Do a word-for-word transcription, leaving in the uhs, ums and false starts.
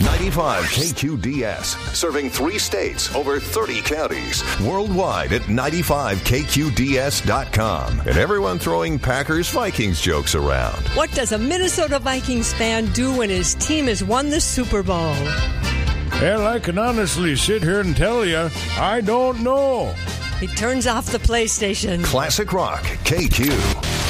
ninety-five K Q D S, serving three states, over thirty counties. Worldwide at ninety-five K Q D S dot com. And everyone throwing Packers-Vikings jokes around. What does a Minnesota Vikings fan do when his team has won the Super Bowl? Well, I can honestly sit here and tell you, I don't know. He turns off the PlayStation. Classic Rock K Q.